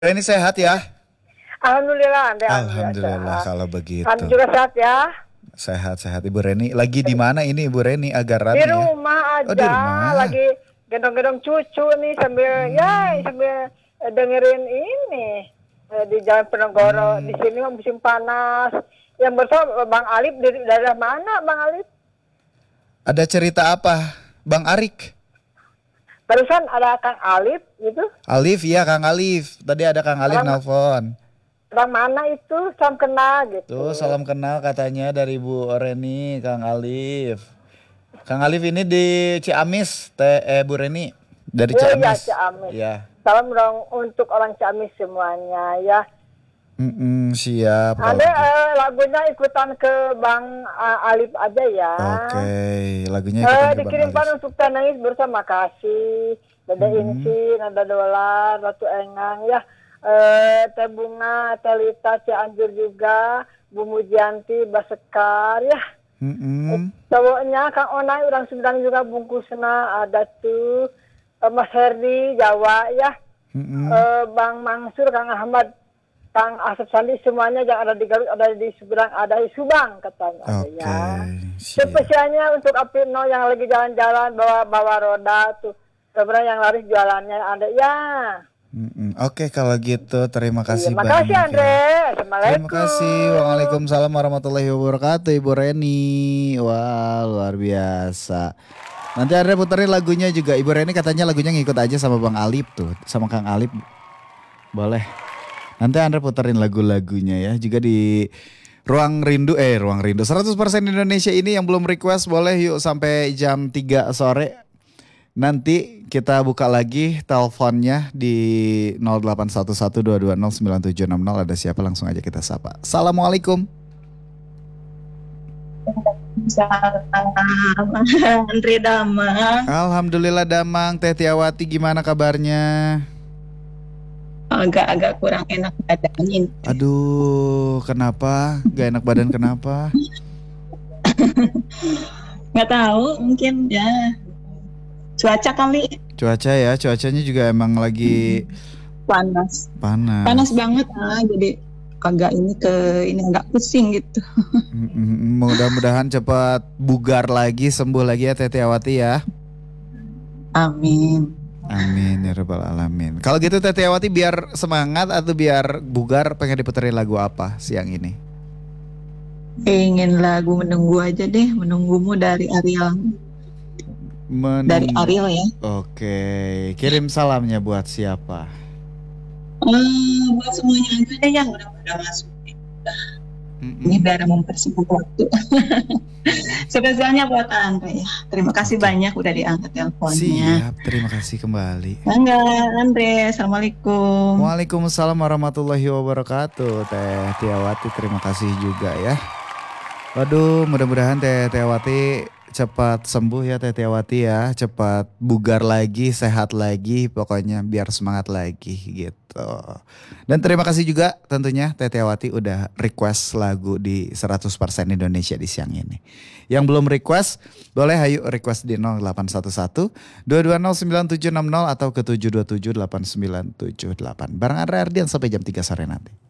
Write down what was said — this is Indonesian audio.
Ini sehat ya? Alhamdulillah, Anda Alhamdulillah sehat. kalau begitu. Kami juga sehat ya. Sehat-sehat Ibu Reni. Lagi di mana ini Ibu Reni? Agak Di rame ya. rumah Oh di aja, rumah. lagi gendong-gendong cucu nih sambil dengerin ini di Jalan Penogoro. Di Hmm. sini mah musim panas. Yang bersama Bang Alip dari daerah mana, Bang Alip? Ada cerita apa? Bang Arik? Barusan ada Kang Alip gitu. Alif ya Kang Alif. Tadi ada Kang Alif Orang nelpon. orang mana itu? Sam kenal Tuh gitu. salam kenal katanya dari Bu Reni, Kang Alif. Kang Alif ini di Ciamis, Bu Reni. Dari Iya, iya, Ciamis. Ciamis. Ya. Salam dong untuk orang Ciamis semuanya ya. Siap kalau Ada gitu. lagunya ikutan ke Bang Alif aja ya. Oke, lagunya ikutan ke Bang Alif. Dikirimkan untuk Tanangis bersama kasih. Dada Insi, Nada Dolar, Ratu Engang ya. Teh Bunga, Teh Lita, Cianjur juga, Bu Mujianti, Basekar ya. Cowoknya Kang Onai, orang Sumedang juga bungkusna ada tuh. Mas Herdi, Jawa ya. Bang Mansur, Kang Ahmad, Kang Asep Sandi, semuanya yang ada di Garut, ada di Sumedang, ada di Subang katanya. Oke, Ya. siap. Spesialnya untuk Apino yang lagi jalan-jalan bawa roda tuh. Sebenarnya yang laris jualannya ada ya. Oke kalau gitu terima kasih Terima kasih banyak Andre. ya. Assalamualaikum. Terima kasih. Waalaikumsalam warahmatullahi wabarakatuh Ibu Reni. Wah luar biasa. Nanti Andre puterin lagunya juga. Ibu Reni katanya lagunya ngikut aja sama Bang Alip tuh. Sama Kang Alip. Boleh. Nanti Andre puterin lagu-lagunya ya. Juga di Ruang Rindu. Ruang Rindu 100% Indonesia ini yang belum request boleh yuk sampai jam 3 sore. Nanti kita buka lagi teleponnya di 0811220970. Ada siapa langsung aja kita sapa. Assalamualaikum. Salam Andre Damang. Alhamdulillah Damang. Teh Tiawati gimana kabarnya? Agak-agak kurang enak badan ini. Aduh, kenapa? Gak enak badan kenapa? Nggak tahu, mungkin ya cuaca kali. Cuaca ya, cuacanya juga emang lagi Panas panas. banget jadi agak pusing gitu. Mudah-mudahan cepat bugar lagi, sembuh lagi ya Teh Tiawati ya. Amin. Amin ya rabbal alamin. Kalau gitu Teh Tiawati biar semangat atau biar bugar pengen diputerin lagu apa siang ini? Ingin lagu Menunggu aja deh, Menunggumu dari Ariel. Dari Ariel ya. Oke, kirim salamnya buat siapa? Buat semuanya aja deh yang udah masuk. Ini biar mempersingkat waktu. Spesialnya buat Andre ya. Terima kasih banyak udah diangkat teleponnya. Siap, terima kasih kembali. Enggak, Andre. Assalamualaikum. Waalaikumsalam warahmatullahi wabarakatuh. Teh Tiawati terima kasih juga ya. Waduh, mudah-mudahan Teh Tiawati cepat sembuh ya Teh Tiawati ya. Cepat bugar lagi, sehat lagi. Pokoknya biar semangat lagi gitu. Dan terima kasih juga tentunya Teh Tiawati udah request lagu di 100% Indonesia di siang ini. Yang belum request boleh ayo request di 0811 2209760 atau ke 7278978. Bareng Andre Ardian sampai jam 3 sore nanti.